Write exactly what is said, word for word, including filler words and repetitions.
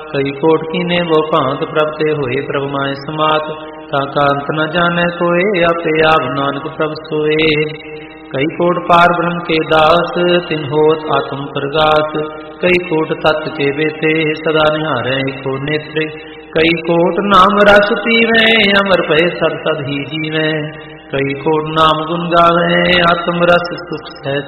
कई कोट कीने वो भांत प्रभ ते होए प्रभ माए समात ताका अंत न जाने कोय आपे आप नानक प्रभ सोए कई कोट पार ब्रह्म के दास तिन होत आत्म प्रगास कई कोट तत् के बेते सदा निहारे को नेत्र कई कोट नाम रस पीवे अमर पय सद सद ही जीवे कई कोट नाम गुण गावे आत्म रस सुख सह